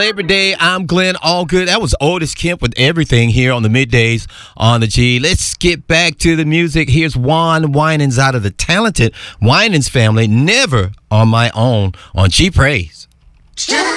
Labor Day, I'm Glenn Allgood. That was Otis Kemp with everything here on the middays on the G. Let's get back to the music. Here's Juan Winans out of the talented Winans family, Never on My Own on G Praise. Stay